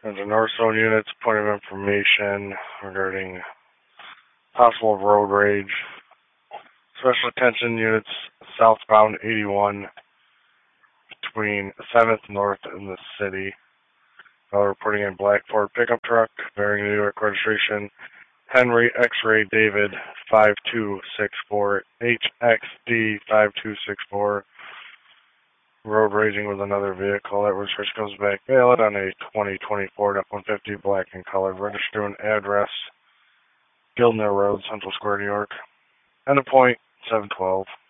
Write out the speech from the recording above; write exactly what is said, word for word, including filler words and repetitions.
And the North Zone units, point of information regarding possible road rage. Special attention units, southbound eighty-one between seventh North and the city. Uh, reporting in black Ford pickup truck bearing New York registration Henry X-Ray David five two six four H X D five two six four. Road raging with another vehicle. That registration comes back valid on a twenty twenty-four F one fifty black and colored. Register and address Gildner Road, Central Square, New York. And a point seven twelve.